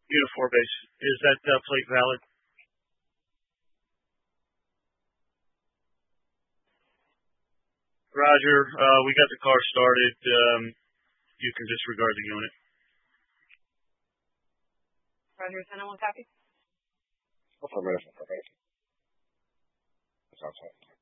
Uniform base. Is that plate valid? Roger. We got the car started. You can disregard the unit. Roger, 10-1 copy. Affirmative. That's outside.